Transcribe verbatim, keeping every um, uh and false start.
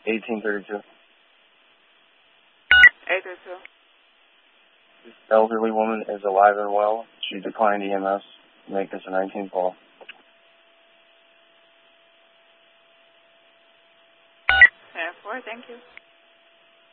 eighteen thirty-two. eight thirty-two. This elderly woman is alive and well. She declined E M S. Make this a nineteen call. ten four, thank you.